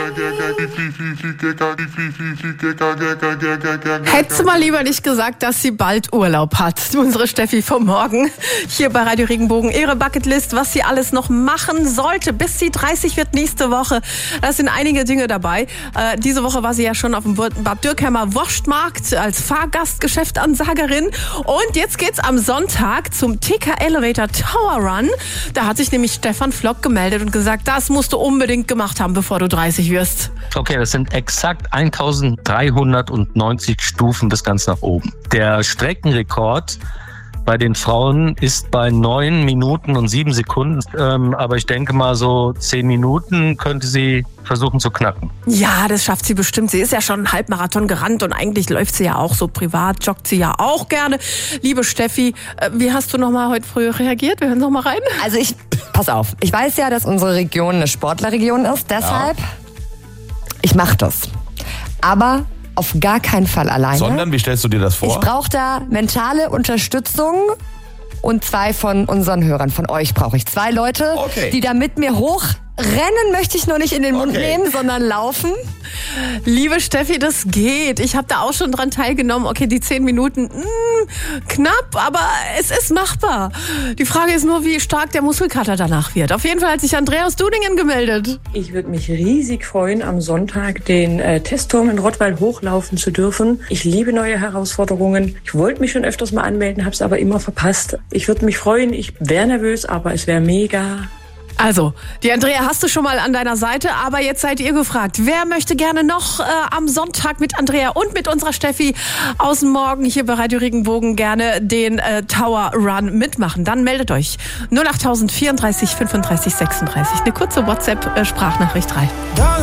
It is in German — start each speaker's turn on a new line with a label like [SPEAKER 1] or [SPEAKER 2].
[SPEAKER 1] Hättest du mal lieber nicht gesagt, dass sie bald Urlaub hat. Unsere Steffi vom Morgen hier bei Radio Regenbogen. Ihre Bucketlist, was sie alles noch machen sollte, bis sie 30 wird nächste Woche. Da sind einige Dinge dabei. Diese Woche war sie ja schon auf dem Bad Dürkheimer Wurstmarkt als Fahrgastgeschäftansagerin. Und jetzt geht's am Sonntag zum TK Elevator Tower Run. Da hat sich nämlich Stefan Flock gemeldet und gesagt, das musst du unbedingt gemacht haben, bevor du 30 wirst.
[SPEAKER 2] Okay, das sind exakt 1390 Stufen bis ganz nach oben. Der Streckenrekord bei den Frauen ist bei 9 Minuten und 7 Sekunden. Aber ich denke mal, so 10 Minuten könnte sie versuchen zu knacken.
[SPEAKER 1] Ja, das schafft sie bestimmt. Sie ist ja schon einen Halbmarathon gerannt und eigentlich läuft sie ja auch so privat, joggt sie ja auch gerne. Liebe Steffi, wie hast du noch mal heute früh reagiert? Wir hören noch mal rein.
[SPEAKER 3] Also pass auf, ich weiß ja, dass unsere Region eine Sportlerregion ist, deshalb, ich mache das. Aber auf gar keinen Fall alleine.
[SPEAKER 4] Sondern, wie stellst du dir das vor?
[SPEAKER 3] Ich brauche da mentale Unterstützung und 2 von unseren Hörern, von euch brauche ich 2 Leute, die da mit mir hochrennen, möchte ich nur nicht in den Mund nehmen, sondern laufen.
[SPEAKER 1] Liebe Steffi, das geht. Ich habe da auch schon dran teilgenommen. Okay, die 10 Minuten, knapp, aber es ist machbar. Die Frage ist nur, wie stark der Muskelkater danach wird. Auf jeden Fall hat sich Andrea aus Dudingen gemeldet.
[SPEAKER 5] Ich würde mich riesig freuen, am Sonntag den Testturm in Rottweil hochlaufen zu dürfen. Ich liebe neue Herausforderungen. Ich wollte mich schon öfters mal anmelden, habe es aber immer verpasst. Ich würde mich freuen. Ich wäre nervös, aber es wäre mega.
[SPEAKER 1] Also, die Andrea hast du schon mal an deiner Seite, aber jetzt seid ihr gefragt. Wer möchte gerne noch am Sonntag mit Andrea und mit unserer Steffi aus dem Morgen hier bei Radio Regenbogen gerne den Tower Run mitmachen? Dann meldet euch 08000 34 35 36. Eine kurze WhatsApp-Sprachnachricht rein.